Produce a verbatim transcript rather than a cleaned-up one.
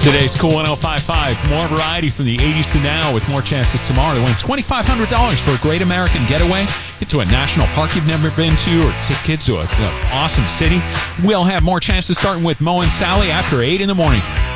Today's Cool one oh five point five. More variety from the eighties to now with more chances tomorrow to win twenty-five hundred dollars for a great American getaway. Get to a national park you've never been to or take kids to an awesome city. We'll have more chances starting with Mo and Sally after eight in the morning.